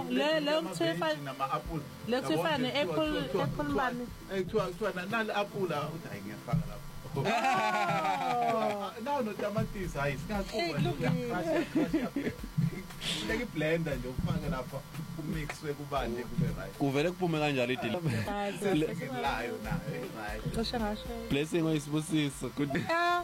le ngithifa nama-apple. lethu ifane apple bani Kuthiwa nali apula uthi hayi ngiyafaka lapho. Nawu notamatisi hayi singakhona. Leki blender nje ufake lapha umixwe kubande kube right. Kuvele kuphume kanjalo idili. Layo nayo right. cishe ngasho Blessing oyisibusiso.